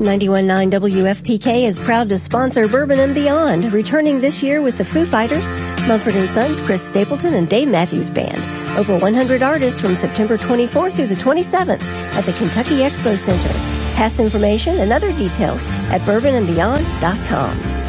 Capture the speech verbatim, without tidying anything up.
ninety-one point nine W F P K is proud to sponsor Bourbon and Beyond, returning this year with the Foo Fighters, Mumford and Sons, Chris Stapleton, and Dave Matthews Band. Over one hundred artists from September twenty-fourth through the twenty-seventh at the Kentucky Expo Center. Past information and other details at bourbon and beyond dot com.